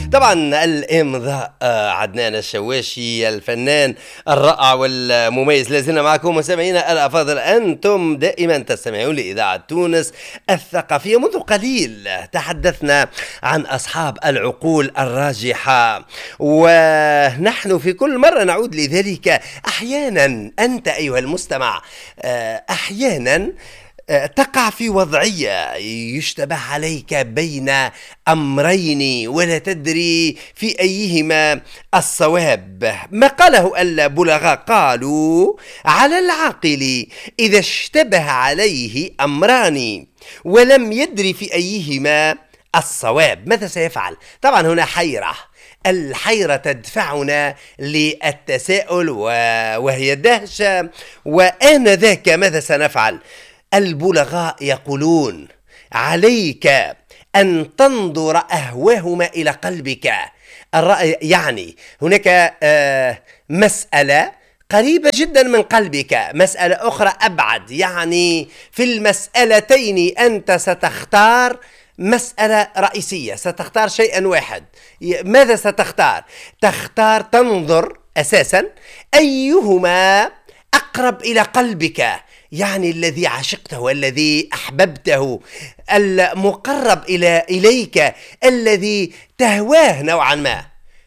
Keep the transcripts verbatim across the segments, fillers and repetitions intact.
طبعا الإمضاء عدنان الشواشي الفنان الرائع والمميز. لازلنا معكم مستمعينا الأفاضل، أنتم دائما تستمعون لإذاعة تونس الثقافية. منذ قليل تحدثنا عن أصحاب العقول الراجحة، ونحن في كل مرة نعود لذلك. أحيانا أنت أيها المستمع أحيانا تقع في وضعية يشتبه عليك بين أمرين ولا تدري في أيهما الصواب. ما قاله البلغاء، قالوا: على العاقل إذا اشتبه عليه أمران ولم يدري في أيهما الصواب ماذا سيفعل؟ طبعا هنا حيرة، الحيرة تدفعنا للتساؤل وهي دهشة، وآنذاك ماذا سنفعل؟ البلغاء يقولون: عليك أن تنظر أهواهما إلى قلبك. الرأي يعني هناك آه مسألة قريبة جدا من قلبك، مسألة أخرى أبعد. يعني في المسألتين أنت ستختار مسألة رئيسية، ستختار شيئا واحد. ماذا ستختار؟ تختار تنظر أساسا أيهما أقرب إلى قلبك، يعني الذي عشقته، الذي أحببته، المقرب إلى إليك، الذي تهواه نوعا ما،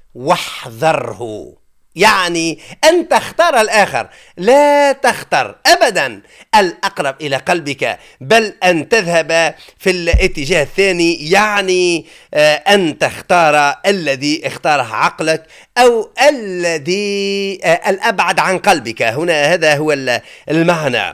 واحذره. يعني أن تختار الآخر، لا تختار أبدا الأقرب إلى قلبك، بل أن تذهب في الاتجاه الثاني، يعني أن تختار الذي اختاره عقلك أو الذي الأبعد عن قلبك. هنا هذا هو المعنى.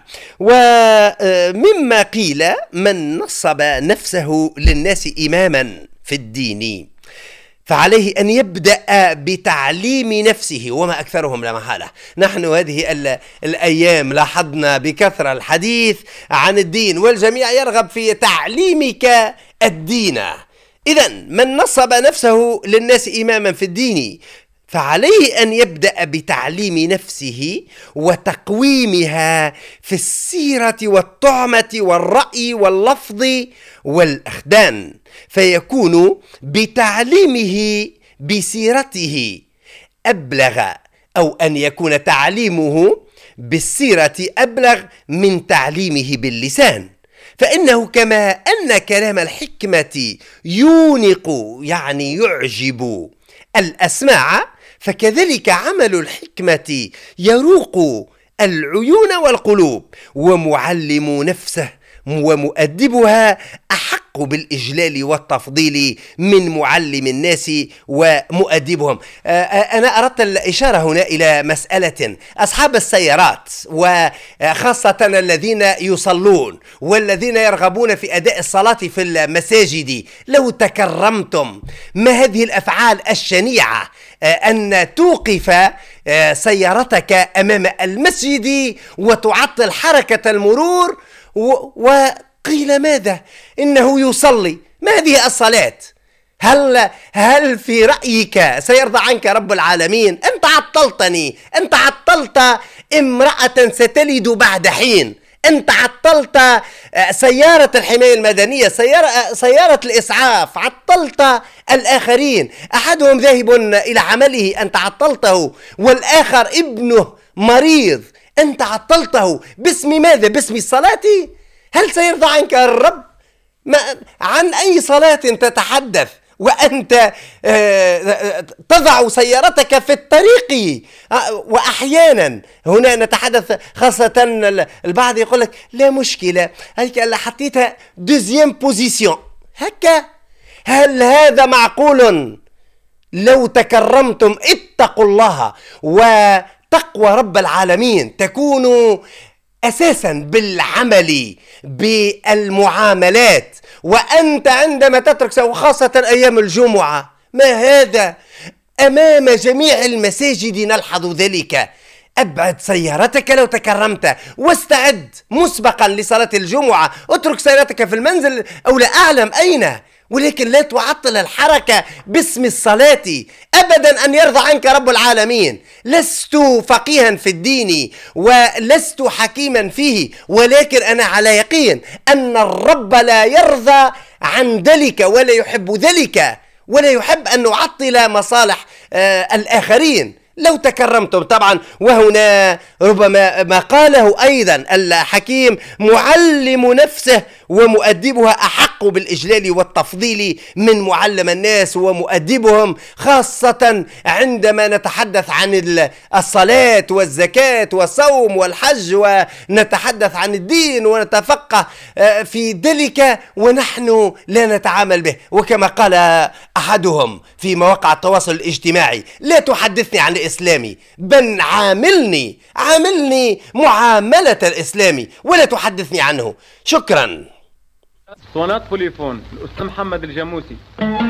ومما قيل: من نصب نفسه للناس إماما في الدين فعليه أن يبدأ بتعليم نفسه، وما أكثرهم لا محالة. نحن هذه الأيام لاحظنا بكثرة الحديث عن الدين، والجميع يرغب في تعليمك الدين. إذن من نصب نفسه للناس إماما في الدين فعليه أن يبدأ بتعليم نفسه وتقويمها في السيرة والطعمة والرأي واللفظ والأخدان، فيكون بتعليمه بسيرته أبلغ، أو أن يكون تعليمه بالسيرة أبلغ من تعليمه باللسان. فإنه كما أن كلام الحكمة يونق، يعني يعجب الأسماع، فكذلك عمل الحكمة يروق العيون والقلوب، ومعلم نفسه ومؤدبها أحق بالإجلال والتفضيل من معلم الناس ومؤدبهم. أنا أردت الإشارة هنا إلى مسألة: أصحاب السيارات وخاصة الذين يصلون والذين يرغبون في أداء الصلاة في المساجد، لو تكرمتم ما هذه الأفعال الشنيعة أن توقف سيارتك أمام المسجد وتعطل حركة المرور، وقيل ماذا؟ إنه يصلي. ما هذه الصلاة؟ هل هل في رأيك سيرضى عنك رب العالمين؟ أنت عطلتني، أنت عطلت امرأة ستلد بعد حين، أنت عطلت سيارة الحماية المدنية، سيارة, سيارة الإسعاف، عطلت الآخرين. أحدهم ذاهب إلى عمله أنت عطلته، والآخر ابنه مريض أنت عطلته. باسم ماذا؟ باسم الصلاة؟ هل سيرضى عنك الرب؟ ما عن أي صلاة تتحدث وأنت تضع سيارتك في الطريق؟ وأحيانا هنا نتحدث، خاصة البعض يقول لك: لا مشكلة، هيك اللي حطيتها دوزيام بوزيسيون هكا. هل هذا معقول؟ لو تكرمتم اتقوا الله، وتقوى رب العالمين تكون أساسا بالعمل بالمعاملات. وأنت عندما تترك، وخاصة أيام الجمعة، ما هذا؟ أمام جميع المساجد نلحظ ذلك. أبعد سيارتك لو تكرمت، واستعد مسبقا لصلاة الجمعة. اترك سيارتك في المنزل أو لا أعلم أين، ولكن لا تعطل الحركة باسم الصلاة. أبدا أن يرضى عنك رب العالمين. لست فقيها في الدين ولست حكيما فيه، ولكن أنا على يقين أن الرب لا يرضى عن ذلك ولا يحب ذلك. ولا يحب أن نعطل مصالح آه الآخرين. لو تكرمتم طبعا. وهنا ربما ما قاله أيضا الحكيم: معلم نفسه ومؤدبها أحق بالإجلال والتفضيل من معلم الناس ومؤدبهم، خاصة عندما نتحدث عن الصلاة والزكاة والصوم والحج، ونتحدث عن الدين ونتفقه في ذلك ونحن لا نتعامل به. وكما قال أحدهم في مواقع التواصل الاجتماعي: لا تحدثني عن الإسلامي، بل عاملني عاملني معاملة الإسلامي ولا تحدثني عنه. شكرا. اسطوانات بوليفون الأستاذ محمد الجاموسي.